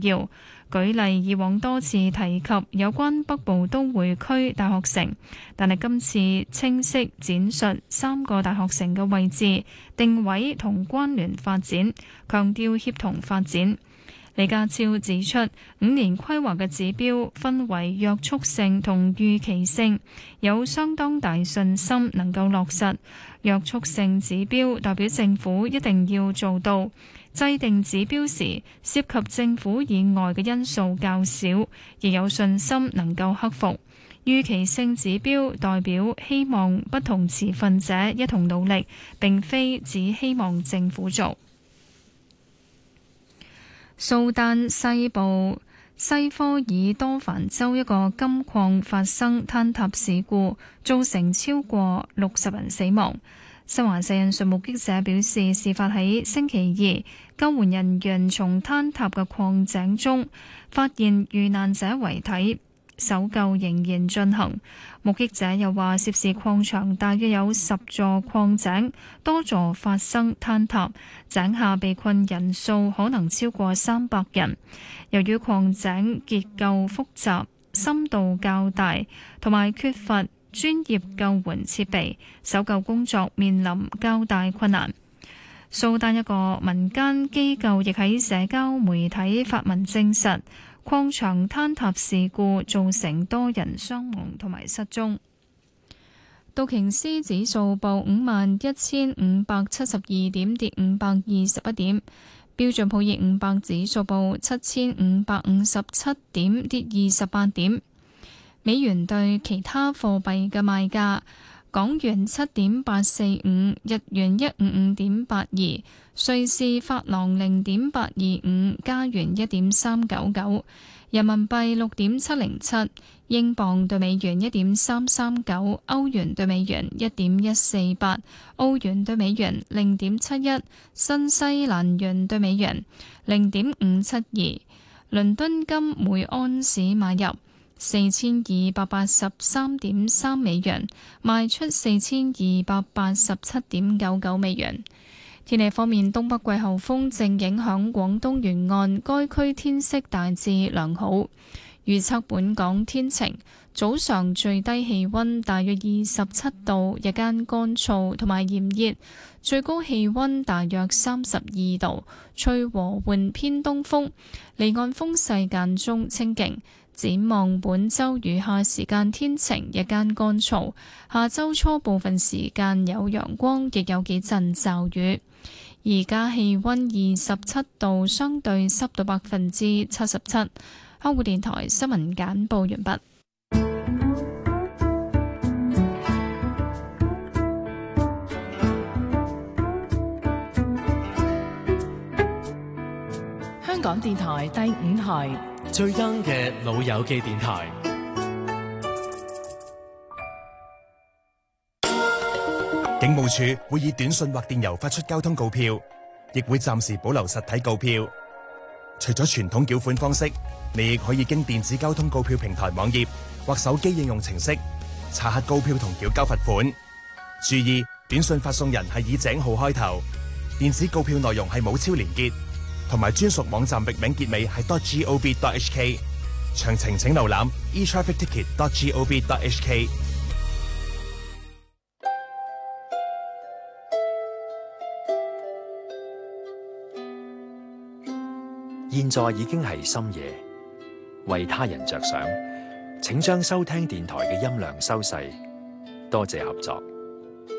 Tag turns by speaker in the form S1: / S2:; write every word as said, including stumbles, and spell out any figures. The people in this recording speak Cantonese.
S1: 要。舉例，以往多次提及有關北部都會區大學城，但係今次清晰闡述三個大學城嘅位置、定位同關聯發展，強調協同發展。李家超指出，五年規劃嘅指標分為約束性同預期性，有相當大信心能夠落實。約束性指標代表政府一定要做到，制定指標時涉及政府以外嘅因素較少，亦有信心能夠克服。預期性指標代表希望不同持份者一同努力，並非只希望政府做。蘇丹西部西科爾多凡州一個金礦發生坍塌事故，造成超過六十人死亡。新華社引述目擊者表示，事發喺星期二，救援人員從坍塌嘅礦井中發現遇難者遺體，搜救仍然進行。目擊者又話，涉事礦場大約有十座礦井，多座發生坍塌，井下被困人數可能超過三百人。由於礦井結構複雜、深度較大，同埋缺乏專業救援設備，搜救工作面臨較大困難。蘇丹一個民間機構亦喺社交媒體發文證實，礦場坍塌事故造成多人傷亡同埋失蹤。道瓊斯指數報五萬一千五百七十二點，跌五百二十一點。標準普爾五百指數報七千五百五十七點，跌二十八點。美元對其他貨幣嘅賣價：港元七點八四五，日元一五五點八二，瑞士法郎零點八二五，加元一點三九九，人民幣六點七零七，英鎊對美元一點三三九，歐元對美元一點一四八，澳元對美元零點七一，新西蘭元對美元零點五七二。倫敦金每安士買入四千二百八十三點三美元，賣出四千二百八十七點九九美元。天氣方面，東北季候風正影響廣東沿岸，該區天色大致良好。預測本港天晴，早上最低氣溫大約二十七度，日間乾燥同埋炎熱，最高氣溫大約三十二度，吹和緩偏東風，離岸風勢間中清勁。展望本週餘下時間天晴，日間乾燥。下週初部分時間有陽光，亦有幾陣驟雨。而家氣溫二十七度，相對濕度百分之七十七。香港電台新聞簡報完畢。
S2: 香港電台第五台。
S3: 最 young 嘅老友記電台，
S4: 警務處會以短信或電郵發出交通告票，亦會暫時保留實體告票。除咗傳統繳款方式，你亦可以經電子交通告票平台網頁或手機應用程式查核告票同繳交罰款。注意，短信發送人係以井號開頭，電子告票內容係冇超連結，同埋專屬網站域名結尾係 .gov.hk， 詳情請瀏覽 e-trafficticket.gov.hk。
S5: 現在已經係深夜，為他人着想，請將收聽電台嘅音量收細，多謝合作。